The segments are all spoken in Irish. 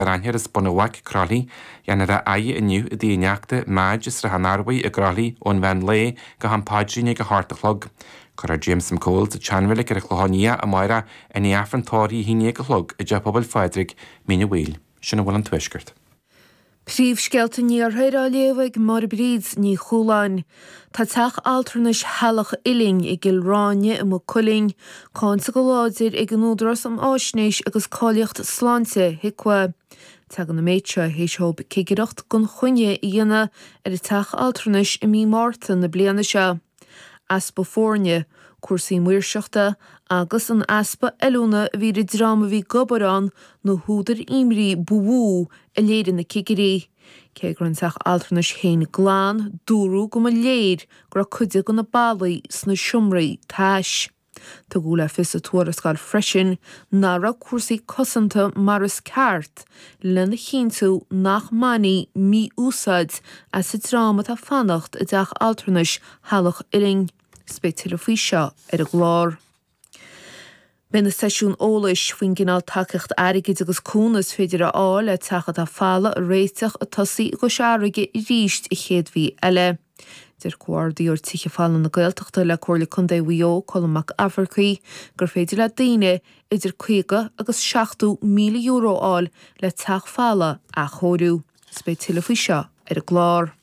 Ranhir is Bonawak Crowley, Yanara Aye Inu, the Inacta, Magis Rahanarwi, a Crowley, on Van Lay, Gahan Pagini, a Hartlog. Cora James Cole, the Chanville, a Clohonia, a Moira, and the Afran Tori, he neck a log, a Japabal Frederick, Mina Wheel, Shinawell and Twishkert. Príomhscealta níor léomhaigh mar bríd ní chúláin. Tá teach altarnais healach iling I gil ráine I mo culling, cáinte go láidir ag an údras am áisnéis agus cáilíocht sláinte hicwa. Tegan na métre héis hob céigeacht gon chuine I dhéine ar teach altarnais I mí Marta na bliana se. Aspa fórne, cuasaí muirseachta, agus an aspa elúna bhí I drama bhí gobarán nó húdar imrí búú a léir na cigirí. Cé gur an teach altarnais chéin glán, dúrú go a léir gur cuide go na balaí sna siomraí táis. Tá gúla fis a tuaras gáil freisin, nara cuasaí cosanta maras ceart, lena chinú nach maní mí úsad as sa drama tá fannacht a teach altarnais healach iling. Spéitiile faoi seo ar a glár. Ben na seisiún ólais faoin gcinál takeacht airigid agus cúnas féidir a áil a teachad a fála a réiteach a tosaí go seairige I ríist I chéad bhí eile. Dir cuairdaí or tíche fálan na Gaeltachta le cuirla chundé bhuió colmach Africaí gur féidir le daine idir 50 agus 60 míle euro áil le teach fála a chóirú. Spéitiile faoi seo ar a glár.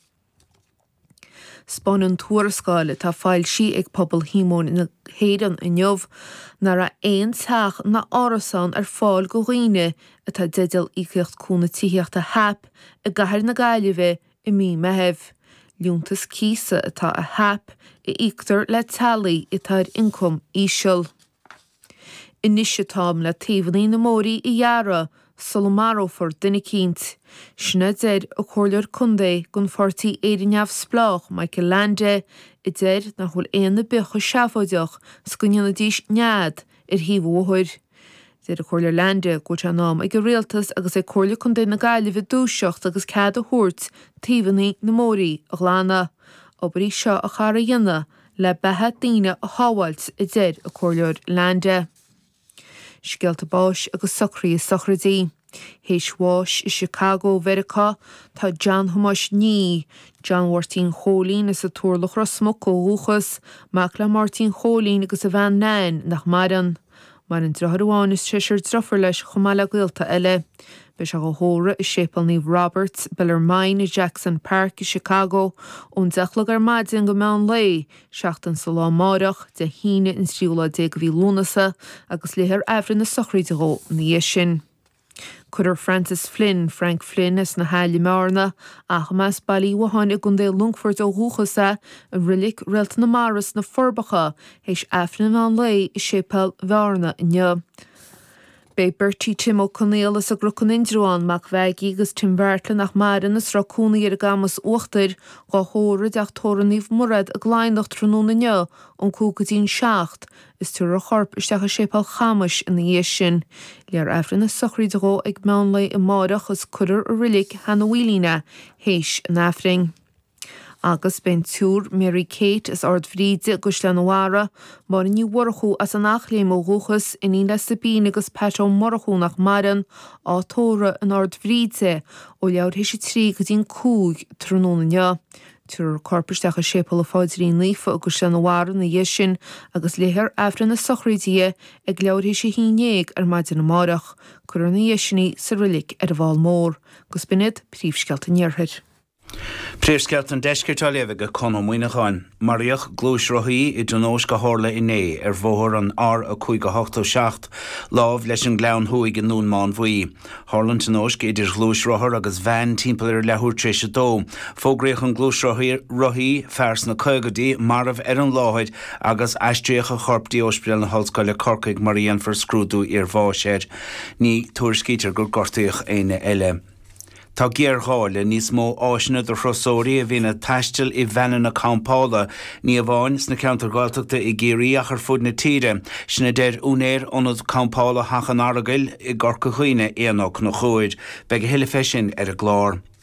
Spáin an tuarascáile tá fáil sí ag pobl hímón na héan I neamh nar a éon teach na árasán ar fáil go dhaoine atá deidil íocht cúna tíocht a hap a gahar na gaiileheh I mí mehebh. Lúntas císa atá a hap I íoctar le talaí I táir incom íseal. Inis tám le taobhannaí na mórí I dheara Solomaro for duine cínt. Sna deir a chóirleir chundé gon fortí éidirneamh splách Michael Lande I deir na chfuil éon na becha seafóideach scuinne díos nead ar híomhóthir. Deir a chóirleir Lande go te nám ag go réaltas agus é chóirle chundé na gaiileheh dúiseacht agus cad a thuirt taobhannaí na mórí a glána. Obair í seo a chara dhéanana le bethe daoine a hábhailt I deir a chóirleir Lande. Scialta báis agus socraí is sochradí. Héis bháis I Chicago, Verica, tá John Thomas ní, John Martin Cholín is a túrlach rasmach ó húchas, mac le Martin Cholín agus a bhean nain nach maran. Mar an drochadháin is trisir drofar leis chumala Gaelta eile. Bes a go hóra I sépal níomh Roberts, Bellarmine I Jackson Park I Chicago, ón dechlog ar maidin go meán lei, seachtain sa lá márach, de híine in sríúla de go bhí lúnasa, agus léthar efrin na sochraítegó ní sin. Cuidir Francis Flynn, Frank Flynn is na háile márna, ach más bailí waháin I gundé Longford ó húchasa, a rilik réalt na maras na forbacha, héis efrin an lei I sépal bharna inne. Bei Bertie Tim O'Connell is a gruchan indruán mac bheigi agus Tim Bertla nach marin is racúna ar a gamas uachtar go hóra deach tóraníomh murad a gláinach tróna neo an cúgadín seacht is túr a chorp isteach a sépal chamas in the sin. Lear efrin is sochraítegó ag meán lei I márach as cuidir a rilik hana bhuilína héis an efring. Agus ben túr Mary Kate is ard bhríde gus le nóhara, mar ní warchú as an nachléim ó gúchas in í le sabín agus petó morchú nach maran á tóra an ard bhríde ó leabhar héisi trí go dtín cúg tróna neo. Túr corpaisteach a sépal a fáidirí lífa agus le nóhara na dhéisin agus léthar efrin na sochraidí ag leabhar héisi hínéag ar maidin na márach, chuir na dhéisinaí sa rilik ar a bháil mór, gus binid príomhscealta níorthir. Príomhscealta an deisceirtáileamh go conó muoineáin, maríoch glúis rothí I donós go hála inné ar bhóthar an ar a 5-8 lámh leis an gleann thuig an núnmán bhuí. Tharlan donós go idir glúis rothar agus bhean timpeall ar lethúir tréis dó. Fógraíoch an glúis rothí fers na cogadí marmh ar an láthid agus eistríoch a chorpdaí ospidéal na hallscoile Corcaigh maríon for scrúdú ar bháiséir. Ní tuairiscítear gur gortaíoch aine eile. Tá géarcháile níos mó áisina do throsóirí a bhína taistil I bheanna na campála ní a bháin sna ceantar Gaeltachta I géirí ach ar fud na tíre, sna deir únéir ónad campála hachan aragail I gcorca chuoine éanach na chúid, beag a hiile fesin ar a glár.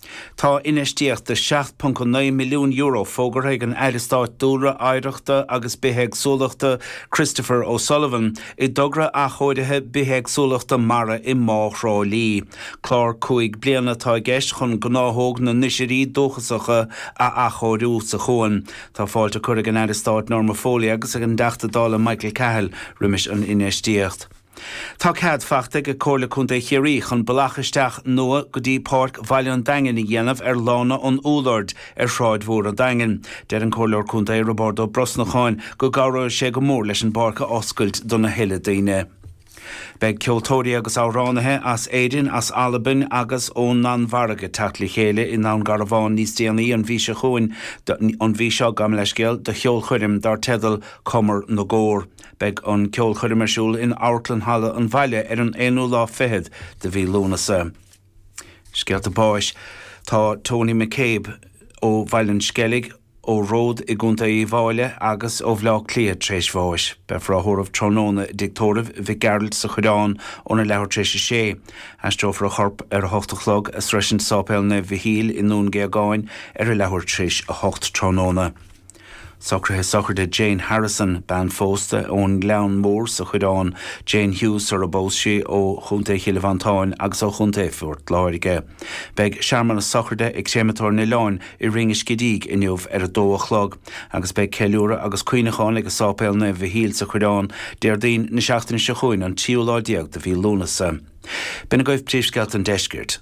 Tá inistíocht de 6.9 milliún euro fógarthaigh an Eilestáit Dúra Oidhreachta agus Bithégh Súlachta Christopher O'Sullivan I dogra a chóirithe Bithégh Súlachta Mara I Máthráilí. Clár 5 bliana tá gceist chun gnáthóg na nisirí dóchasacha a chóirú sa chuan. Tá fáilte chuirigh an Eilestáit Norma Foley agus ag an deachtadála Michael Cahill rimis an inistíocht. Tá cad fachta go cóla chunta chéirí chun balachaisteach nua go dtí Páirc Bhaile Daingean I dhéanamh lána an úlord Shráid Mhór an Daingean. Deir an cólar chunta Roberto Brosnacháin go gabhróidh sé go mór leis an barca oscailt donna heile daoine. Beg ceoltóirí agus áránathe as éidirn as Alban agus ón nan Mhargaidh tatlaí chéile I nán Garabháin níos déanaí an bhí se chuin an bhí seo gam leis géal de cheol chuirim dar teadal Comar na Gór. Beg an ceol chuirim arsúil in Outland Halla an Bhaile an 1 de bhí lúnasa. Scealt a báis tá Tony McCabe ó Bhaileann Skellig ó Ród I gúnta I Bháile agus ó bhlá clia tréis bháis. Be fráthóramh trónóna dictóramh bhí Gerald sa chudáin óna lehar tréis sé. Astrófar a chorp a 8 chlog a sreisin sápéilna bhíhíl I nún géagáin a lehar tréis a 8 trónóna. Socrthe Jane Harrison ban fósta ón Gleann Mór sa chudáin Jane Hughes ar a bós sé ó chunta Chilevantáin agus ó chunta fuirt láirige. Beg seaman a socrthe ag sématóir na láin I ringes gidíg inniuh ar a 2 chlog agus beg ceiliúra agus cuoinecháin ag a sápéilna bhíhíl sa chudáin déir daon na seachtain se chuin an tíoláideag de bhí lúnasa. Bina goibh príomhsceilt an deisgirt.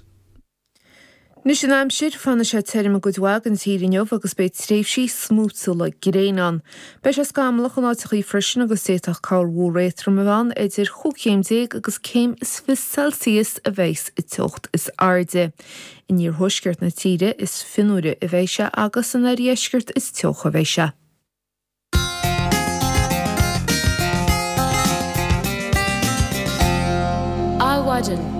Nus an amsir fanna sé teirm a goidhag an tírinneomh agus beit tréifsí smútsú le giréán. Beis a scamlach an áitichaí frisin agus sétach cáil mhór réitrum a bhain idir chuchéimdéag agus céim is fis Celsius a bheits I tucht is arde. In níor thuisceart na tíre is finúre a bheise agus an aríisceart is teoch a bheise. Áhaidan.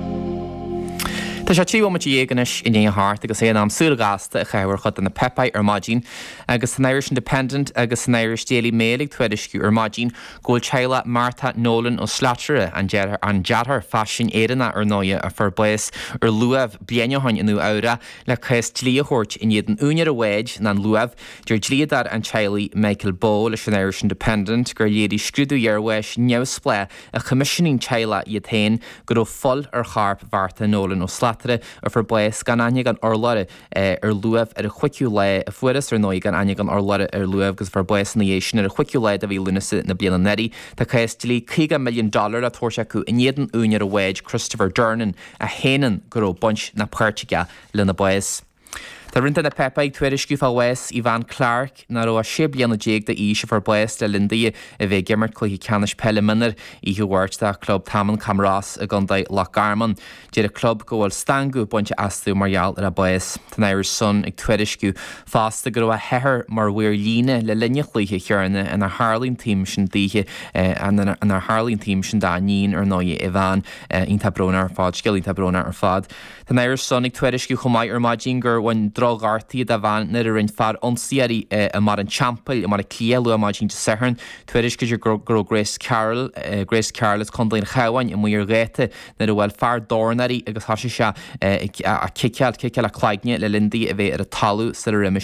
Tá sé tíomh matí dhéaganis I dhéana háart agus é am súlagasta a chehar chud an na Pepaid ar maidín agus an Irish Independent agus an Irish Daily Mail ag tuairisciú ar maidín ggóil teile Martha Nolan ó Slattere an dearthar fashion éireanna ar nóia a fear buas ar luamh blianaáin inú ára le chus tlíothirt in iad an únar a bhid na luamh deir dlíadar an tealaí Michael Bow leis an Irish Independent gur léadí scrúdú dhearhais neamhsplé a commissioning teile iad tain go raibh full ar charp Martha Nolan ó Slattere a fear buas gan aine gan orlare ar luamh ar a chuiciú le a furas ar nóí gan aine gan orlare ar luamh gus fear buas na dhéisisin ar a chuiciú le a bhí lunasa na bliana neri tá cais tilí $1 million a tuairse acu in iad an únar a bhid Christopher Dernan a héanaan go raibh buint na páirteige le na buas. Tá rinta na Pepaid tuairisciú fá Wes Ivan Clark na ró a bliana déag de íse fear buas le Lindaí a bheith gimmart chluí canis pelle minar I thuhairt de club Taman Camrás a gandaid Loch Garman. Déir a club go bhfuil stangú buinte asú margheall ar a buas. Tá Irish Sun ag tuairisciú fásta go raibh a heithir mar bhuair líne le linne chluthe chearna in a Harlín team sin díthe an a Harlín team sin dá níon ar nóie Ivan ínta brona ar fád, sciil ínta brona ar fád. Tá Irish Sun ag tuairisciú chomáid ar maidín gur bhain Gartí a bhain na rinn far onsiari a mar an champel a mar a cléalú a maidín de sehern tuairis go gro Grace Carroll is condain chahain I muir réite na bhfuil far dornarí agus hasise se a cicial a chláigne le Lindaí a bheith ar a talú sa riime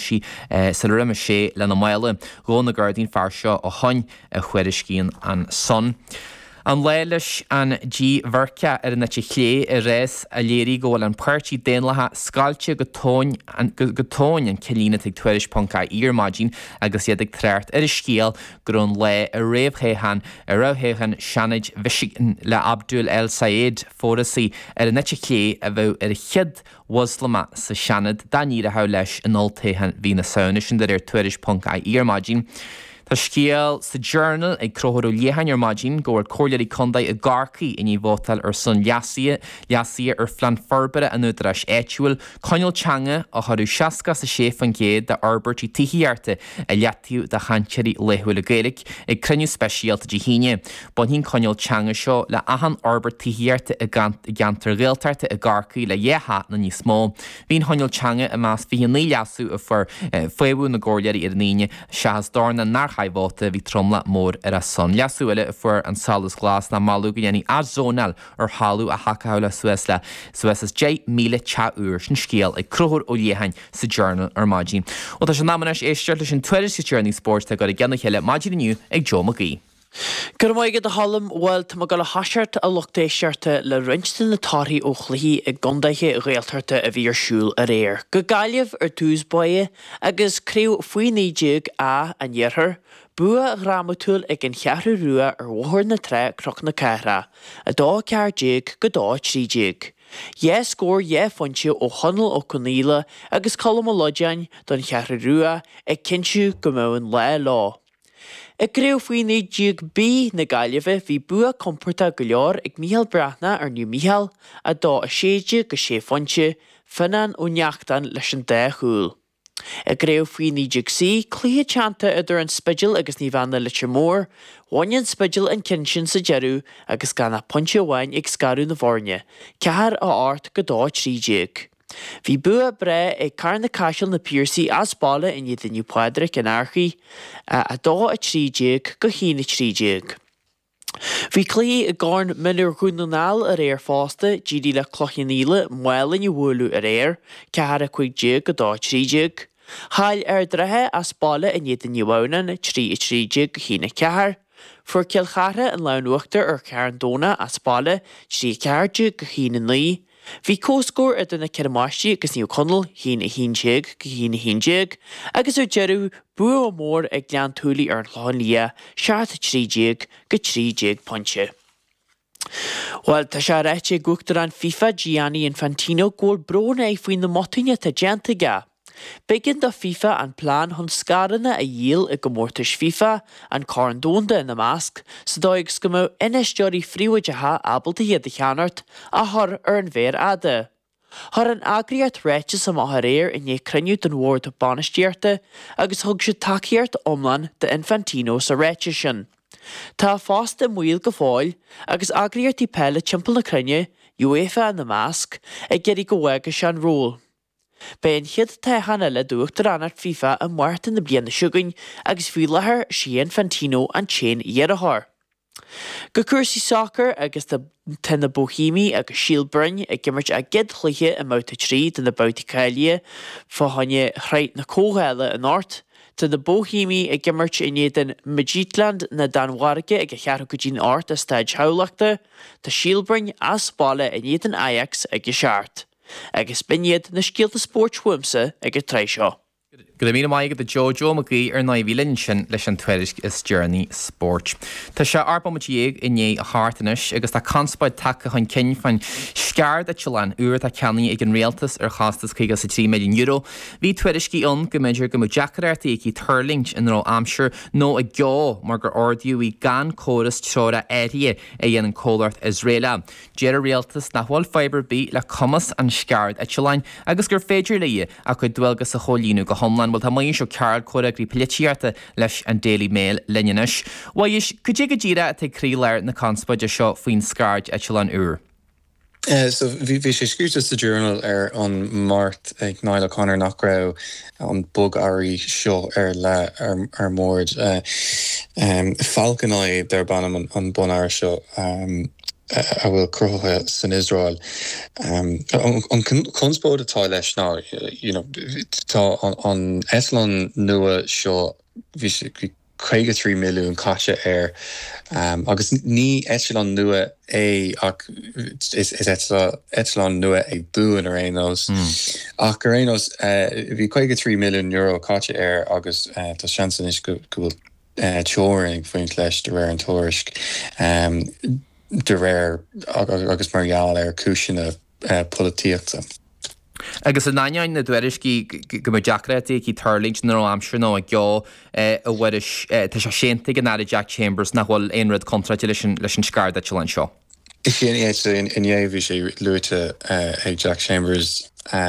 sé le na maile gó na Guardian far seo a hain a chuiriscíon an son. An leilis an G Verca ar na chlé a réis a léirí gohfuil an páirtí déanlathe scailte go tóin an celína ag tuairis ponca ír maidín agus iad ag tréart ar a scéal gur an le a réamhchéhan a raibhchéhan Shanid Vishigan le Abdul El Sayed fórasí ar a nete chlé a bheith ar a chiad Waslama sa Shanid daníad a ha leis an oltéhan hí na saona sin ar tuairis ponca ír maidín. Tá scéal sa journal ag crothú léhain ar maidín gur cóirlaí condaid a garcaí in bhótal ar son leasaí ar flan forbere an údaras éitiúil coinil teanga a choú seaca sa séf an géad de Albertí tíhiarte a leatiú de chantirí lethúil a Gaelic ag cruniú speisialta de híine. Bon hín coinil teanga seo le ahan Albert tíhiarte a gantar réaltarte a garcaí le dhéha na níos mó. Bhín coinil teanga a más bhí an leasú a for féhú na ggóirlaí ar níine seas dána nach taibhóta bhí tromla mór ar a son. Leasúile fuair an salas glas na malú go dhéanaí azónal ar hallú a hacaála Suesla Suesas 10 míle teúr sin scéal ag cruthúr ó léhain sa journal ar maidín. Ó tá sin námanis éisteart leis an Twitter sa Journey Sports a go i gceanna chéile maidín aniu ag Joe McGee. Gur maigad a hallam bhfuil tá go le hasart a luchtéisiarta le rinstin na táthí ó chluí ag gondaithe réaltarta a bhí ar siúl a réir. Go gaiamh ar tús buie agus críú faoiníideag a dhearthar, bua ramatúil ag an cheathrú rua ar bhthir na tre croch na ceithre, a dá ceardéag go dá trídéag. Dhé scór dhé fontse ó honal ó coníla agus colm ó lodein don cheathrú rua ag cinsú go mbeann le lá. I gréo faoine díag bí na gaiamh bhí bua comporta go leor ag Mícheál Breathnach ar New Mícheál a dá a séide go sé fonse finan ó neachtan leis an 10 chúl. I gréo faoine díag sí clíthe teanta idir an spidil agus ní bhana litir mór, bhain spidil an cinsin sa jeú agus gan na ponte bhain ag scarú na bhórne, cethar á áirt go dá trídéag. Bhí bua bre ag car na caiisiil na Piercy as bála in iad New Padraig an Archaí a dá a trídéag go hína trídéag. Bhí clí a gáin minúr chuúnál a réir fásta GD le clochinníle muilin i bhúlú a réir, cethar a 5 go dá trídéag. Hail ar drethe as bála in iad New Bhaunan trídéag go hína cethar. Fuair ceilchatha an leanúachtar ar cearan dóna as bála trí ceardéag go hína ní. Bhí cóscór ar duna ceirmáistí agus níú conal hína híndéag go hína híndéag, agus ar jeú bua mór ag lean túlaí ar an chláin lia seart trídéag go trídéag ponte. Well, tá se réite gúachtar an FIFA Gianni Infantino gól brona é faoin na motuine tá déanta ga. Begin do FIFA an plán hon scaranna a dhéal I go mórtais FIFA an cáran dónda in na másc sa dóigh go mó inisteirí fríomhaidetha abalta iad a cheanart a thar ar an bhéir ada. Thar an agriart réite sa maithe réir in criniú den mhór do banisteirta agus thug se takeíart omlan de Infantino sa réite sin. Tá fásta muil go fáil agus agriartí pelle timpeall na crinne, UEFA in na másc ag geirí go bhhaige se an ról. Ben chiad techanna le dúachtar anart FIFA an muirta na bliana siúgain agus bhí lethir sí Infantino an chéin iarthar. Go cuasaí soccer agus na Bohímí agus Síl-Brinn ag gimmert a gid chluiche I mouta trí den na Bouta Cailia fáhanne chreit na cóghaile an ort, tá na Bohímí ag gimmert in den Midtjylland na Danmhairge ag a chearú go dín ort a staid teaghlachta, tá Síl-Brinn as bála in an Ajax ag a seart. Agus biniad na scéalta sporthuamsa ag a treisio. Go mí maigad a Joe McGee ar 9 sin leis an Twitter is Journey Sport. Tá se arbamatí inné a hátanis agus tá conspáid take chun cin fan sceard a Chilean uair a ceannaí ag an réaltas ar chastas chuige sa 3 milliún euro. Bhí Twitteriscí go méidir go Jackarairtaí ag Thurling in rá amsir nó a gá mar gur ordiú í gan córas teóra éirí a dhéanaan cóirt Israela. Déar réaltas na bhfuil fibre bí le cumas an sceard a Chilean agus gur féidir le a chu dwelgas a cholíú go homlan bhil tá maíon seo ceard chuireag rí pilitiarta leis an Daily Mail linneis. Wais go dtí go ddíra a crí leir na conspáide seo faoin scaird a Chilean uair. So vi sé skriútas the journal an Mart ag Niall O'Connor nach rah an bug airí seo le mód Falconai der banam an bonar seo a bhfuil crutha san Israel. An conspóid atá leis ná, tá an Eslán nua seo bhí sé 3 milliún caiise agus ní Eslán nua ach is Eslán nua ag buan ar énos. Ach gur énos bhí 3 milliún euro caiise agus tá seansan is go bhfuil teoring faoin leis de réir an tóirisk. De réir agus margheall ar cúisina políochta. Agus a náin na dúiriscí go Jackarairtaí í Thurling nó amsir nó a gá a bhfuiris tá sé sénta an áda Jack Chambers nach bhfuil aonrad contrate leis an scaird a Chilean seo. Sin in éhí sé luúte ag Jack Chambers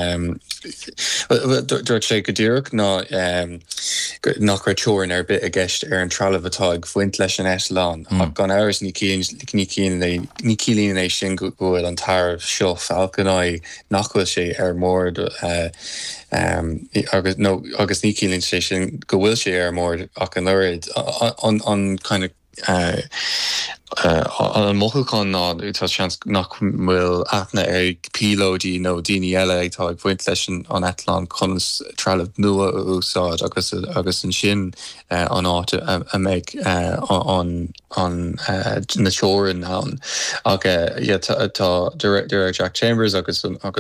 dúirt sé go ddíireach nach ra teorin ar bit a gceist ar an trealamh atá ag bhaint leis an Eisleán ach gan áras ní cílíonn é sin go bhfuil an tairh seo falcanáid nachfuil sé ar mór agus ní cílíonn sé sin go bhfuil sé ar mór ach an urid an kind of an mochuán ná tá seans nach bhfuil aithna ag pílódí nó daoine eile agtá ag bhaint leis an Eitleán chun trealamh nua úsáid agus an sin an áit a méid an na teorin ag tá Jack Chambers agus